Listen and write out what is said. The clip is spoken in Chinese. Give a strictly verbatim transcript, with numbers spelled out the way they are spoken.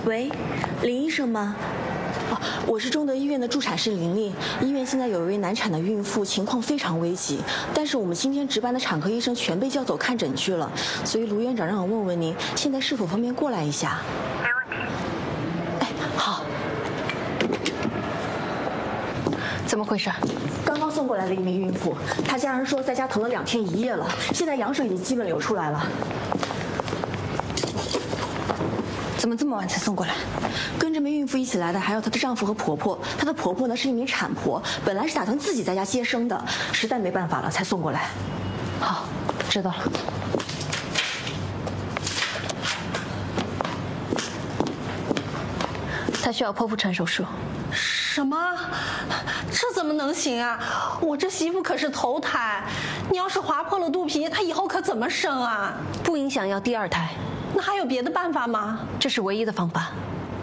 喂，林医生吗？哦，我是中德医院的助产士林丽。医院现在有一位难产的孕妇，情况非常危急，但是我们今天值班的产科医生全被叫走看诊去了，所以卢院长让我问问您，现在是否方便过来一下？ 没问题。 哎，好。 怎么回事？ 刚刚送过来的一名孕妇，她家人说在家疼了两天一夜了，现在羊水已经基本流出来了。 怎么这么晚才送过来？ 跟这名孕妇一起来的还有她的丈夫和婆婆。她的婆婆呢是一名产婆，本来是打算自己在家接生的，实在没办法了才送过来。 好，知道了。她需要剖腹产手术。 什么？这怎么能行啊？我这媳妇可是头胎，你要是划破了肚皮，她以后可怎么生啊？ 不影响要第二胎。 那还有别的办法吗？ 这是唯一的方法。